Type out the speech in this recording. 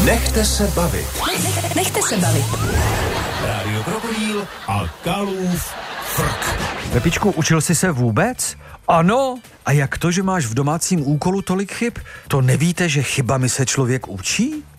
Nechte se bavit. Nechte se bavit. Rádio Krokodýl a Kalův frk. Pepičku, učil jsi se vůbec? Ano. A jak to, že máš v domácím úkolu tolik chyb? To nevíte, že chybami se člověk učí?